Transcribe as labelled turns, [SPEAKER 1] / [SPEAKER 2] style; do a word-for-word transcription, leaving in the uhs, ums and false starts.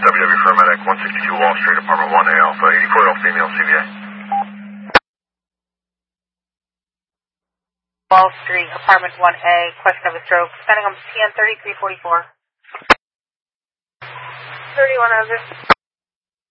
[SPEAKER 1] W W for medic, one sixty-two Wall Street, apartment one A Alpha, eighty-four year old female, C V A.
[SPEAKER 2] Wall Street, apartment one A, question of a stroke, standing on P N thirty-three forty-four. thirty-one hazard.